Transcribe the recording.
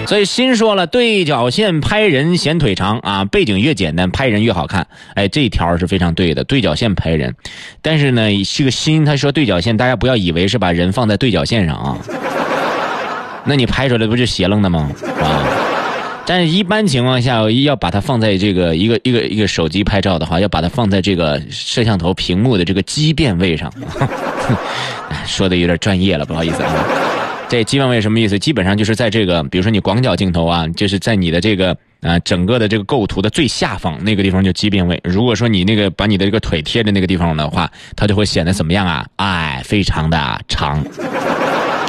所以新说了，对角线拍人显腿长啊，背景越简单拍人越好看。哎，这一条是非常对的，对角线拍人。但是呢，这个新他说对角线，大家不要以为是把人放在对角线上啊，那你拍出来不就斜楞的吗？啊。但是一般情况下要把它放在这个一个手机拍照的话，要把它放在这个摄像头屏幕的这个畸变位上。说的有点专业了，不好意思啊。这畸变位什么意思？基本上就是在这个比如说你广角镜头啊，就是在你的这个整个的这个构图的最下方那个地方就畸变位。如果说你那个把你的这个腿贴着那个地方的话，它就会显得怎么样啊？哎，非常的长。